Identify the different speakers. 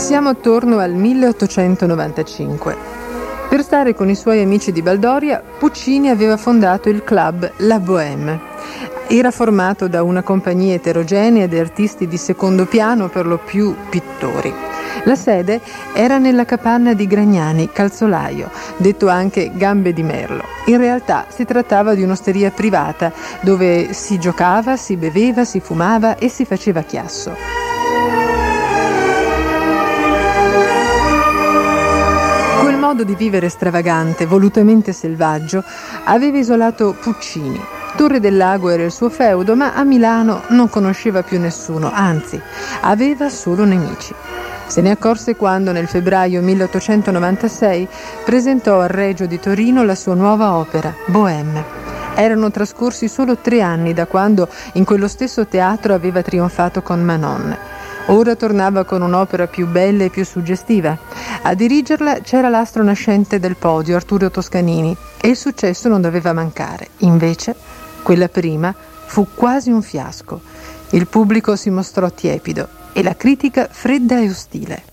Speaker 1: Siamo attorno al 1895. Per stare con i suoi amici di Baldoria, Puccini aveva fondato il club La Bohème. Era formato da una compagnia eterogenea di artisti di secondo piano, per lo più pittori. La sede era nella capanna di Gragnani, calzolaio, detto anche Gambe di Merlo. In realtà si trattava di un'osteria privata dove si giocava, si beveva, si fumava e si faceva chiasso. Quel modo di vivere stravagante, volutamente selvaggio, aveva isolato Puccini. Torre del Lago era il suo feudo, ma a Milano non conosceva più nessuno, anzi, aveva solo nemici. Se ne accorse quando nel febbraio 1896 presentò al Regio di Torino la sua nuova opera, Bohème. Erano trascorsi solo 3 anni da quando in quello stesso teatro aveva trionfato con Manon. Ora tornava con un'opera più bella e più suggestiva. A dirigerla c'era l'astro nascente del podio, Arturo Toscanini, e il successo non doveva mancare. Invece, quella prima fu quasi un fiasco. Il pubblico si mostrò tiepido e la critica fredda e ostile.